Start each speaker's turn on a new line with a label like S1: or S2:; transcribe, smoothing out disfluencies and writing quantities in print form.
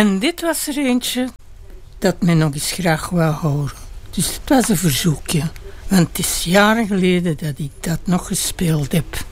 S1: En dit was er eentje dat men nog eens graag wou horen. Dus het was een verzoekje. Want het is jaren geleden dat ik dat nog gespeeld heb.